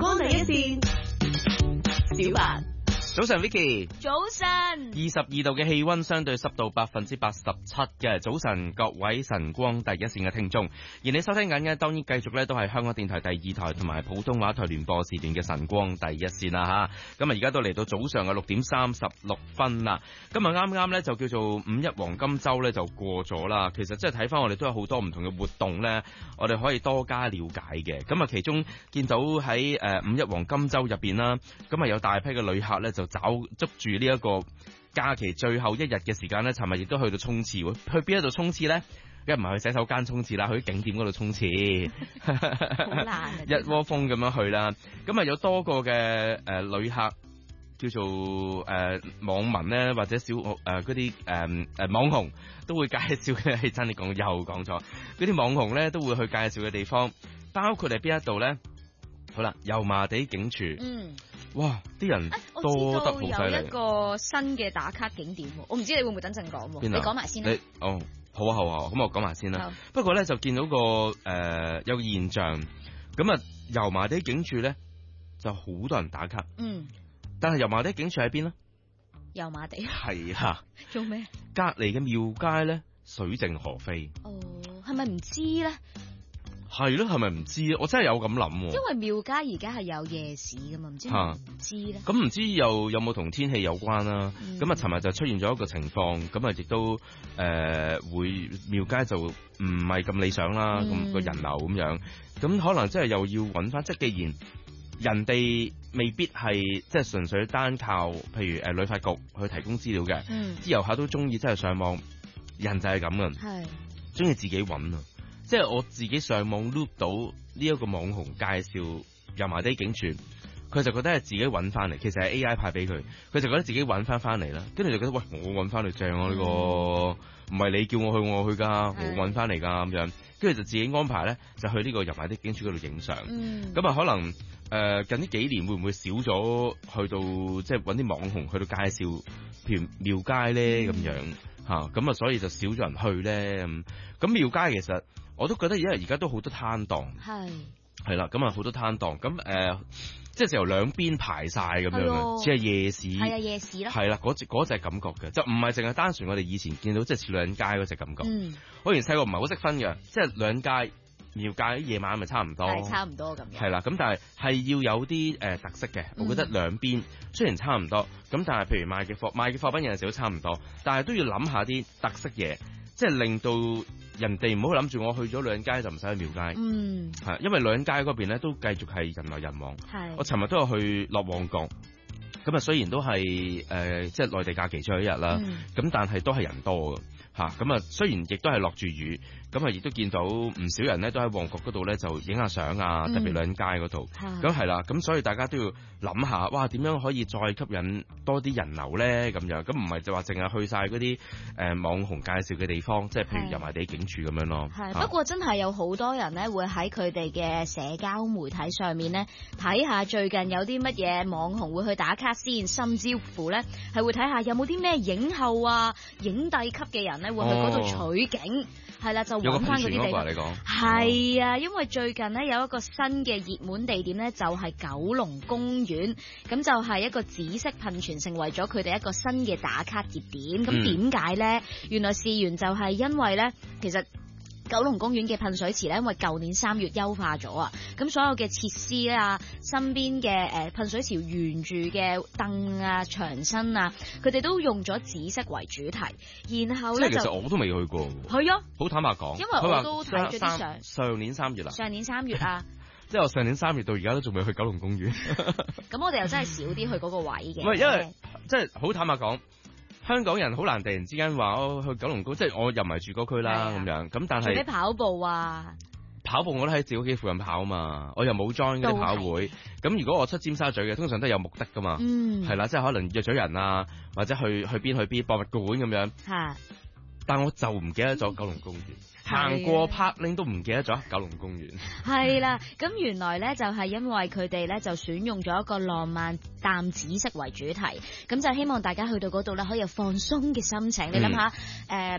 光第一線，小白。 早晨 Vicky， 早晨 22度嘅氣溫，相對濕度87%嘅。早晨各位晨光第一線嘅聽眾，而你收聽緊嘅當然繼續咧都係香港電台第2台同埋普通話台聯播時段嘅晨光第一線啦吓。咁啊而家都嚟到早上嘅6點36分啦。今日啱啱咧就叫做五一黃金周咧就過咗啦。其實即係睇翻我哋都有好多唔同嘅活動咧，我哋可以多加了解嘅。咁啊其中見到喺五一黃金周入邊啦，咁啊有大批嘅旅客咧就捉住呢一個假期最後一日嘅時間咧，尋日亦都去到衝刺喎。去邊一度衝刺咧？梗係唔係去洗手間衝刺啦，去景點嗰度衝刺。 好難啊！ 一窩蜂咁樣去啦。咁啊有多個嘅旅客叫做網民咧，或者小嗰啲網紅都會介紹嘅。係真，你講又講錯。嗰啲網紅咧都會去介紹嘅地方，包括係邊一度咧？好啦，油麻地警署。哇！啲人多得好犀利。我知道有一個新嘅打卡景點，我唔知你會唔會等陣講喎？你講埋先啦。 好啊，咁我講埋先啦。不過咧就見到個有個現象，咁啊油麻地警署咧就好多人打卡。但係油麻地警署喺邊咧？ 油麻地係啊。 做咩？ 隔離嘅廟街咧水靜河飛。 係咪唔知咧？ 係咯，係咪唔知啊？我真係有咁諗喎。 因為廟街而家係有夜市噶嘛，唔知唔知咧。 咁唔知有冇同天氣有關啦？咁啊，尋日就出現咗一個情況，咁啊亦都會廟街就唔係咁理想啦，咁個人流咁樣，咁可能真係又要揾翻，即係既然人哋未必係即係純粹單靠，譬如旅發局去提供資料嘅，啲遊客都中意真係上網，人就係咁嘅，中意自己揾啊。即係我自己上網 loop 到呢一個網紅介紹油麻地警署，佢就覺得係自己揾翻嚟，其實係 AI 派俾佢，佢就覺得自己揾翻嚟啦，跟住就覺得喂，我揾翻嚟正啊，呢個唔係你叫我去我去噶，我揾翻嚟噶咁樣，跟住就自己安排咧，就去呢個油麻地警署嗰度影相。咁啊可能近呢幾年會唔會少咗去到即係揾啲網紅去到介紹譬如廟街咧咁樣嚇，咁啊所以就少咗人去咧咁廟街其實我都覺得因為而家都好多攤檔，係啦，咁啊好多攤檔，咁即係就由兩邊排晒咁樣嘅，只係夜市， 係啊夜市啦， 係啦嗰隻感覺嘅，就唔係淨係單純我哋以前見到即係似女人街嗰隻感覺。我以前細個唔係好識分嘅，即係女人街、廟街夜晚咪差唔多， 係差唔多咁樣。係啦，咁但係要有啲特色嘅，我覺得兩邊雖然差唔多，咁但係譬如賣嘅貨品有陣時都差唔多，但係都要諗下啲特色嘢，即係令到人哋唔好諗住我去咗女人街就唔使去廟街，係因為女人街嗰邊咧都繼續係人來人往。我尋日都有去落旺角，咁啊雖然都係即係內地假期最後一日啦，咁但係都係人多嘅。咁啊，雖然亦都係落住雨，咁啊，亦都見到唔少人咧，都喺旺角嗰度咧就影下相啊，特別女人街嗰度。咁係啦，咁所以大家都要諗下，哇，點樣可以再吸引多啲人流咧？咁樣，咁唔係就話淨係去晒嗰啲網紅介紹嘅地方，即係譬如油麻地警署咁樣咯。 不過真係有好多人咧，會喺佢哋嘅社交媒體上面咧睇下最近有啲乜嘢網紅會去打卡先，甚至乎咧係會睇下有冇啲咩影后啊、影帝級嘅人。會去嗰度取景，係啦，就揾翻嗰啲地方。係啊，因為最近咧有一個新嘅熱門地點咧，就係九龍公園，咁就係一個紫色噴泉成為咗佢哋一個新嘅打卡熱點。咁點解咧？原來事源就係因為咧，其實九龍公園嘅噴水池咧，因為舊年3月優化咗啊，咁所有嘅設施啊，身邊嘅噴水池沿住嘅凳啊、牆身啊，佢哋都用咗紫色為主題。然後咧其實我都未去過。 係啊， 好坦白講， 因為我都睇咗啲相。 上年3月啦。 上年3月啊。 即係我上年3月到而家都仲未去九龍公園。 咁我哋又真係少啲去嗰個位嘅。 唔係，因為即係好坦白講。香港人好難突然之間話去九龍公，即係我又唔係住嗰區啦咁樣，咁但係除非跑步啊， 跑步我都喺自己屋企附近跑嘛，我又冇 join 嗰啲跑會。咁如果我出尖沙咀嘅，通常都係有目的噶嘛，係啦，即係可能約咗人啊，或者去邊博物館咁樣。但我就唔記得咗九龍公園，行過 Parkling 都唔記得咗九龍公園。係啦，咁原來咧就係因為佢哋咧就選用咗一個浪漫淡紫色為主題，咁就希望大家去到嗰度咧可以有放鬆嘅心情。你諗下，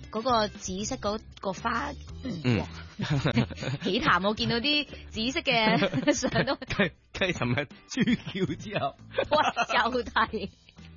嗰個紫色嗰個花，喜談我見到啲紫色嘅相都繼尋日豬叫之後， 哇又提。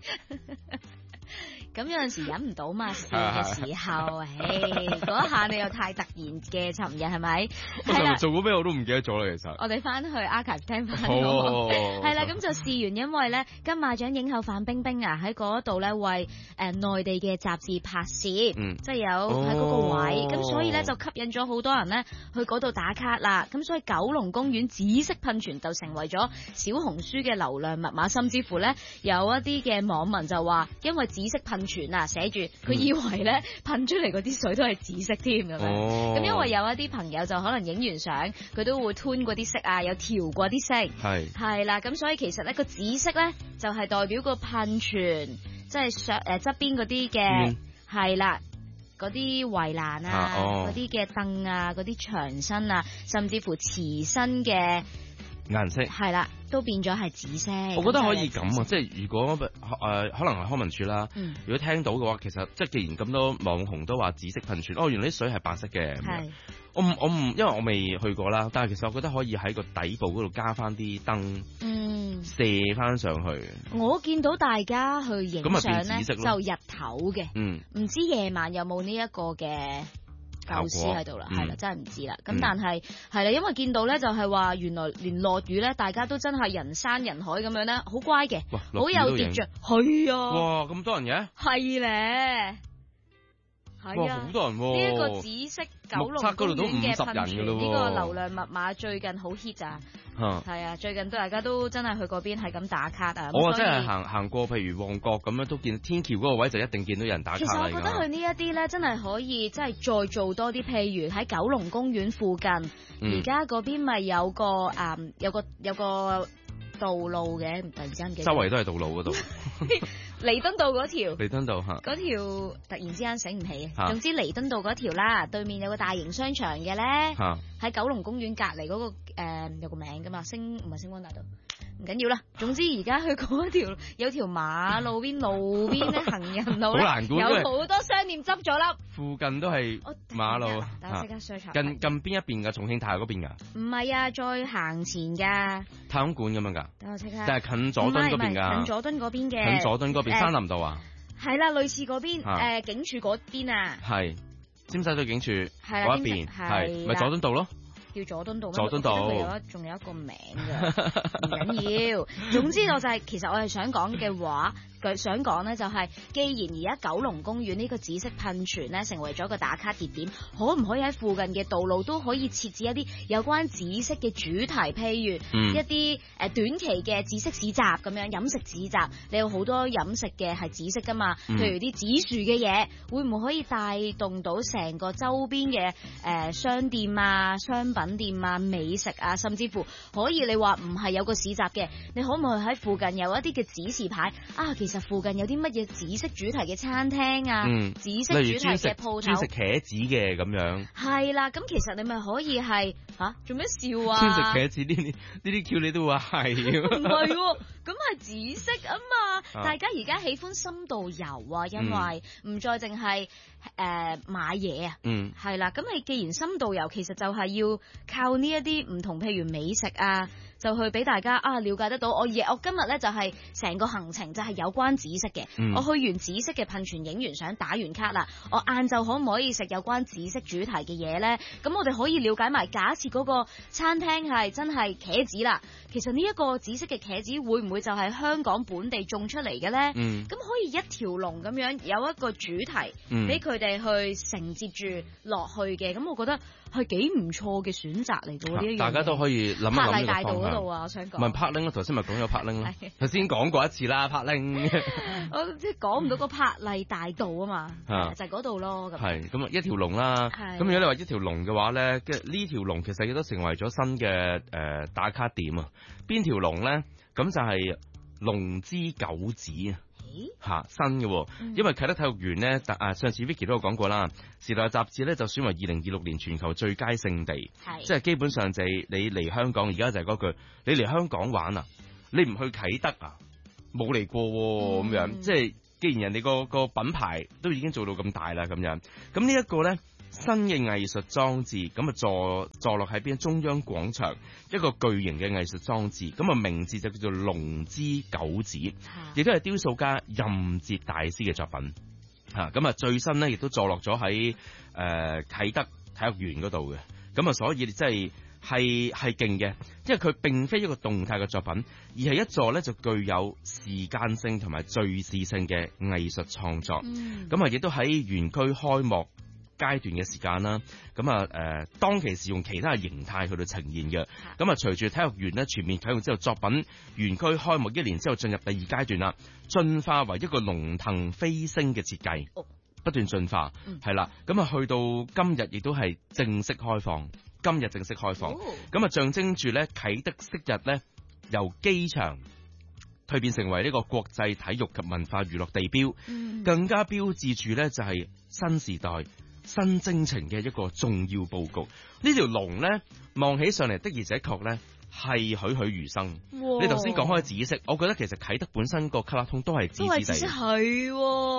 咁有陣時忍唔到嘛，笑嘅時候，嗰下你又太突然嘅，尋日係咪？係啦， 做過咩我都唔記得咗啦，其實。 我哋翻去 archive 聽翻我。 係啦，咁就試完，因為咧金馬獎影后范冰冰啊喺嗰度咧為內地嘅雜誌拍攝，即係有喺嗰個位，咁所以咧就吸引咗好多人咧去嗰度打卡啦。咁所以九龍公園紫色噴泉就成為咗小紅書嘅流量密碼，甚至乎咧有一啲嘅網民就話，因為紫色噴泉啊，寫住佢以為咧噴出嚟嗰啲水都係紫色添咁樣。咁因為有一啲朋友就可能影完相，佢都會 tune 嗰啲色啊，有調過啲色，係啦。咁所以其實咧個紫色咧就係代表個噴泉，即係側邊嗰啲嘅係啦，嗰啲圍欄啊，嗰啲嘅凳啊，嗰啲牆身啊，甚至乎瓷身嘅顏色係啦，都變咗係紫色。 我覺得可以咁啊，即係如果可能係康文署啦，如果聽到嘅話，其實即係既然咁多網紅都話紫色噴泉，原來啲水係白色嘅。係，我唔，因為我未去過啦，但係其實我覺得可以喺個底部嗰度加翻啲燈，射翻上去。我見到大家去影相咧，就日頭嘅，唔知夜晚有冇呢一個嘅構思喺度啦，係啦，真係唔知啦。咁但係係啦，因為見到咧就係話，原來連落雨咧，大家都真係人山人海咁樣咧，好乖嘅，好有秩序。係啊！哇，咁多人嘅？係咧，係啊，好多人喎！呢一個紫色九龍公園嘅噴泉，呢個流量密碼最近好 hit 啊！係啊，最近大家都真係去嗰邊係咁打卡啊！我真係行過，譬如旺角咁樣，都見天橋嗰個位就一定見到人打卡。其實我覺得佢呢一啲咧，真係可以即係再做多啲，譬如喺九龍公園附近，而家嗰邊咪有個有個道路嘅，突然之間周圍都係道路嗰度。彌敦道嗰條，彌敦道嗰條突然之間醒唔起，總之彌敦道嗰條啦，對面有個大型商場嘅咧，喺九龍公園隔離嗰個有個名噶嘛，唔係星光大道，唔緊要啦。總之而家去嗰條有條馬路邊路邊咧行人路咧，有好多商店執咗笠，附近都係馬路。等我即刻 search 近邊一邊㗎？重慶太嗰邊㗎？唔係啊，再行前㗎。太空館咁樣㗎？等我即刻。但係近佐敦嗰邊㗎？近佐敦嗰邊嘅。近佐敦嗰邊，山林道啊？係啦，類似嗰邊警署嗰邊啊。係。尖沙咀警署嗰一邊係咪佐敦道咯？叫佐敦道，佐敦道仲有一個名㗎，唔緊要。總之我就係其實我係想講嘅話。佢想講呢，就係，既然而家九龍公園呢個紫色噴泉呢成為咗個打卡熱點，可唔可以喺附近嘅道路都可以設置一啲有關紫色嘅主題，譬如一啲短期嘅紫色市集咁樣，飲食市集，你有好多飲食嘅係紫色噶嘛，譬如啲紫薯嘅嘢，會唔會可以帶動到成個周邊嘅商店啊、商品店啊、美食啊，甚至乎可以你話唔係有個市集嘅，你可唔可以喺附近有一啲嘅指示牌啊？其實附近有啲乜嘢紫色主題嘅餐廳啊，紫色主題嘅鋪頭，專食茄子嘅咁樣。係啦，咁其實你咪可以係做咩笑啊？專食茄子呢啲叫你都話係。唔係喎，咁係紫色啊嘛。大家而家喜歡深度遊啊，因為唔再淨係買嘢啊。係啦，咁你既然深度遊，其實就係要靠呢一啲唔同，譬如美食啊。就去俾大家了解得到，我今日咧就係成個行程就係有關紫色嘅。我去完紫色嘅噴泉，影完相，打完卡啦。我晏晝可唔可以食有關紫色主題嘅嘢咧？咁我哋可以了解埋，假設嗰個餐廳係真係茄子啦，其實呢一個紫色嘅茄子會唔會就係香港本地種出嚟嘅咧？咁可以一條龍咁樣有一個主題俾佢哋去承接住落去嘅。咁我覺得係幾唔錯嘅選擇嚟到呢一樣嘢。大家都可以諗一諗呢個方向。度啊，我想講。唔係柏林咯，頭先咪講咗柏林咯。頭先講過一次啦，柏林。我即係講唔到個柏麗大道啊嘛，就係嗰度咯。係咁啊，一條龍啦。咁如果你話一條龍嘅話咧，呢條龍其實亦都成為咗新嘅打卡點啊。邊條龍咧？咁就係龍之九子啊。新嘅，因為啟德體育園咧，上次 Vicky 都有講過啦，時代雜誌咧就選為2026年全球最佳勝地，即係基本上就係你嚟香港，而家就係嗰句，你嚟香港玩啊，你唔去啟德啊，冇嚟過咁樣，即係既然人哋個品牌都已經做到咁大啦，咁樣，咁呢一個咧新嘅藝術裝置，咁啊坐落喺邊中央廣場一個巨型嘅藝術裝置，咁啊名字就叫做龍之九子，亦都係雕塑家任哲大師嘅作品嚇。咁啊最新咧亦都坐落咗喺啟德體育園嗰度嘅，咁啊所以真係勁嘅，因為佢並非一個動態嘅作品，而係一座咧就具有時間性同埋敘事性嘅藝術創作。咁啊亦都喺園區開幕階段嘅時間啦，咁啊當其時用其他嘅形態去到呈現嘅，咁啊隨住體育園咧全面啟用之後，作品園區開幕1年之後進入第2階段啦，進化為一個龍騰飛升嘅設計，不斷進化，係啦，咁啊去到今日亦都係正式開放。今日正式開放，咁啊象徵住咧啟德昔日咧由機場蛻變成為呢個國際體育及文化娛樂地標，更加標誌住咧就係新時代新征程嘅一個重要佈局。呢條龍咧望起上嚟的而且確咧係栩栩如生。你頭先講開紫色，我覺得其實啟德本身個卡拉通都係紫紫地， 係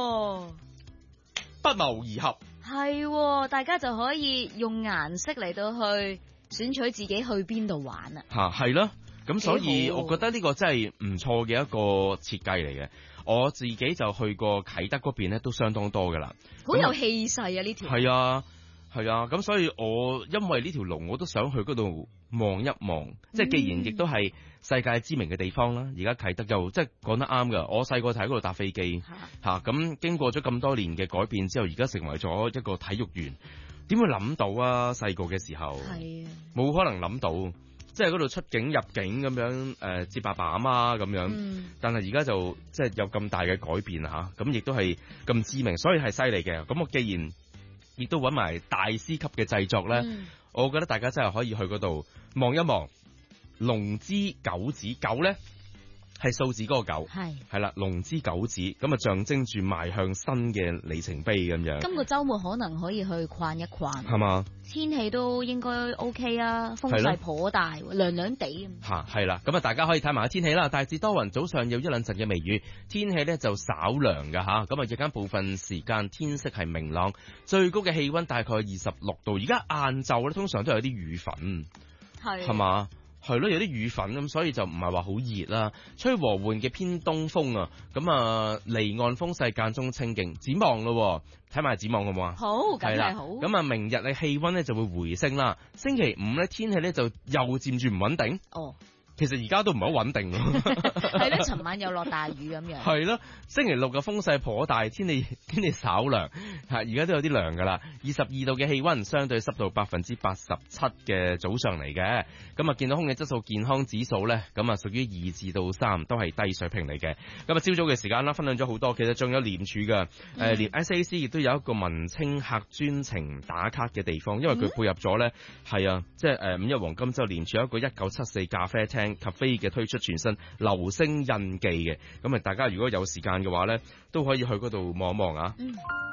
不謀而合。 係，大家就可以用顏色嚟到去選取自己去邊度玩啊！ 係咯，咁所以我覺得呢個真係唔錯嘅一個設計嚟嘅。我自己就去過啟德嗰邊咧，都相當多噶啦， 好有氣勢啊！呢條係啊，咁所以我因為呢條龍，我都想去嗰度望一望。即係既然亦都係世界知名嘅地方啦，而家啟德又即係講得啱噶。我細個睇嗰度搭飛機咁經過咗咁多年嘅改變之後，而家成為咗一個體育園，點會諗到啊？細個嘅時候係冇可能諗到，即係嗰度出境入境咁樣接爸爸阿媽咁樣，但係而家就即係有咁大嘅改變咁亦都係咁知名，所以係犀利嘅。咁我既然亦都揾埋大師級嘅製作咧，我覺得大家真係可以去嗰度望一望。龍之九子，九咧係數字嗰個九，係啦，龍之九子，咁啊象徵住邁向新嘅里程碑咁樣。今個週末可能可以去逛一逛，係嘛？天氣都應該 OK 啊，風勢頗大，涼涼地咁。係啦，咁啊大家可以睇埋下天氣啦。大致多雲，早上有一兩陣嘅微雨，天氣咧就稍涼㗎嚇。咁啊日間部分時間天色係明朗，最高嘅氣溫大概26度。而家晏晝咧通常都有啲雨粉，係嘛？係咯，有啲雨粉咁，所以就唔係話好熱啦。吹和緩嘅偏東風啊，咁啊離岸風勢間中清勁。展望咯，睇埋展望好唔好啊？好，梗係好。咁啊，明日嘅氣溫咧就會回升啦。星期五咧天氣咧就又漸住唔穩定。哦。其實而家都唔係好穩定喎，係咧，尋晚又落大雨咁樣。係咯，星期六嘅風勢頗大，天氣稍涼，而家都有啲涼噶啦。22度嘅氣溫，相對濕度87%嘅早上嚟嘅。咁啊，見到空氣質素健康指數咧，咁啊屬於2至到3，都係低水平嚟嘅。咁啊，朝早嘅時間啦，分享咗好多，其實仲有廉署嘅，連 SAC 亦都有一個文青客專程打卡嘅地方，因為佢配合咗咧，係啊，即係5一黃金週廉署有一個1974咖啡廳咖啡嘅推出全新流星印記嘅，咁啊大家如果有時間嘅話咧，都可以去嗰度望一望啊。